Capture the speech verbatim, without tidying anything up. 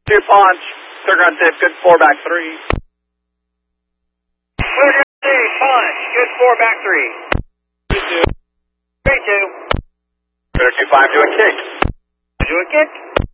Two punch, clear ground tip, good four back three. Clear ground tip, punch, good four back three. Three two. Three two. Clear two five, do a kick. Do a kick.